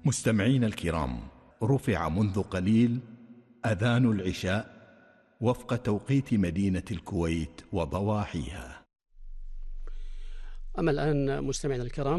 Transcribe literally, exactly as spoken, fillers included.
مستمعين الكرام، رفع منذ قليل أذان العشاء وفق توقيت مدينة الكويت وضواحيها. أما الآن مستمعينا الكرام